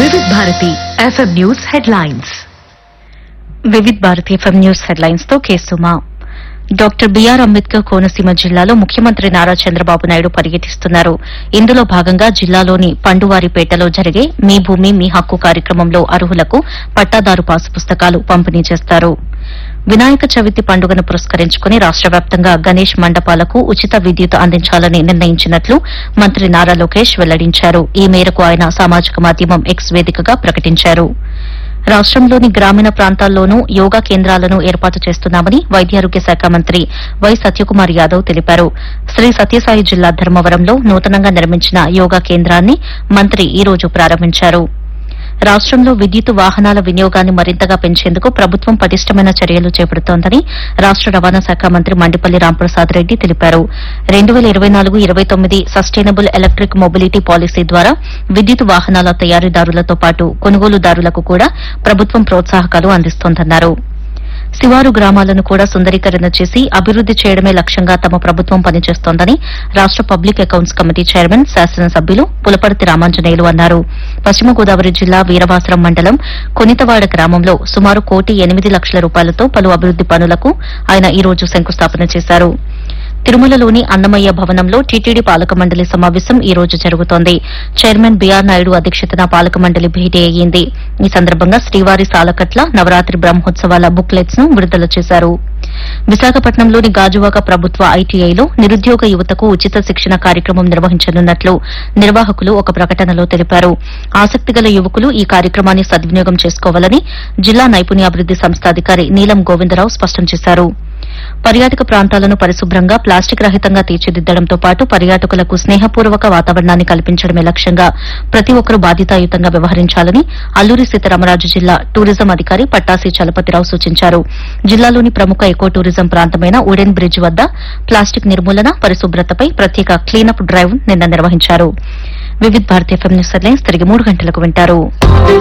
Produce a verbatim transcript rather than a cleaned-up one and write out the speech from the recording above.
Vividh Bharati FM news headlines Vividh Bharati FM news headlines తో కేసుమా. Doctor BR Ambedkar Konaseema జిల్లాలో ముఖ్యమంత్రి నారా చంద్రబాబు నాయుడు పర్యటిస్తున్నారు. ఇందులో భాగంగా జిల్లాలోని పండువారిపేటలో జరిగే మీ భూమి మీ హక్కు కార్యక్రమంలో అర్హులకు పట్టాదారు పాసు పుస్తకాలు పంపిణీ చేస్తారు. వినాయక చవితి పండుగను పురస్కరించుకుని రాష్ట వ్యాప్తంగా గణేష్ మండపాలకు ఉచిత విద్యుత్ అందించాలని నిర్ణయించినట్లు మంత్రి నారా లోకేష్ వెల్లడించారు. ఈ మేరకు ఆయన సామాజిక మాధ్యమం ఎక్స్ వేదికగా ప్రకటించారు. రాష్టంలోని గ్రామీణ ప్రాంతాల్లోనూ యోగా కేంద్రాలను ఏర్పాటు చేస్తున్నామని వైద్యారోగ్య శాఖ మంత్రి వై సత్యకుమార్ యాదవ్ తెలిపారు. శ్రీ సత్యసాయి జిల్లా ధర్మవరంలో నూతనంగా నిర్మించిన యోగా కేంద్రాన్ని మంత్రి ఈ రోజు ప్రారంభించారు. రాష్టంలో విద్యుత్ వాహనాల వినియోగాన్ని మరింతగా పెంచేందుకు ప్రభుత్వం పటిష్టమైన చర్యలు చేపడుతోందని రాష్ట రవాణా శాఖ మంత్రి మండిపల్లి రాంప్రసాద్ రెడ్డి తెలిపారు. రెండు వేల ఇరవై నాలుగు ఇరవై తొమ్మిది సస్టైనబుల్ ఎలక్టిక్ మొబిలిటీ పాలసీ ద్వారా విద్యుత్ వాహనాల తయారీదారులతో పాటు కొనుగోలుదారులకు కూడా ప్రభుత్వం ప్రోత్సాహకాలు అందిస్తోందన్నారు. శివారు గ్రామాలను కూడా సుందరీకరణ చేసి అభివృద్ది చేయడమే లక్ష్యంగా తమ ప్రభుత్వం పనిచేస్తోందని రాష్ట పబ్లిక్ అకౌంట్స్ కమిటీ చైర్మన్ శాసనసభ్యులు పులపర్తి రామాంజనేయులు అన్నారు. పశ్చిమ గోదావరి జిల్లా వీరవాసరం మండలం కొనితవాడ గ్రామంలో సుమారు కోటి ఎనిమిది లక్షల రూపాయలతో పలు అభివృద్ది పనులకు ఆయన ఈ రోజు శంకుస్థాపన చేశారు. తిరుమలలోని అన్నమయ్య భవనంలో టీటీడీ పాలక మండలి సమావేశం ఈ రోజు జరుగుతోంది. చైర్మన్ బీఆర్ నాయుడు అధ్యక్షతన పాలక మండలి భేటీ అయ్యింది. ఈ సందర్భంగా శ్రీవారి సాలకట్ల నవరాత్రి బ్రహ్మోత్సవాల బుక్లెట్స్ ను విడుదల చేశారు. విశాఖపట్నంలోని గాజువాక ప్రభుత్వ ఐటీఐలో నిరుద్యోగ యువతకు ఉచిత శిక్షణ కార్యక్రమం నిర్వహించనున్నట్లు నిర్వాహకులు ఒక ప్రకటనలో తెలిపారు. ఆసక్తిగల యువకులు ఈ కార్యక్రమాన్ని సద్వినియోగం చేసుకోవాలని జిల్లా నైపుణ్యాభివృద్ది సంస్థ అధికారి నీలం గోవిందరావు స్పష్టం చేశారు. పర్యాటక ప్రాంతాలను పరిశుభ్రంగా ప్లాస్టిక్ రహితంగా తీర్చిదిద్దడంతో పాటు పర్యాటకులకు స్నేహపూర్వక వాతావరణాన్ని కల్పించడమే లక్ష్యంగా ప్రతి ఒక్కరూ బాధ్యతాయుతంగా వ్యవహరించాలని అల్లూరి సీతారామరాజు జిల్లా టూరిజం అధికారి పట్టాసి చలపతిరావు సూచించారు. జిల్లాలోని ప్రముఖ ఎకో టూరిజం ప్రాంతమైన ఉడెన్ బ్రిడ్జ్ వద్ద ప్లాస్టిక్ నిర్మూలన, పరిశుభ్రతపై ప్రత్యేక క్లీనప్ డ్రైవ్ నిన్న నిర్వహించారు. Vividh Bharati FM news headlines తిరిగి మూడు గంటలకు వింటారు.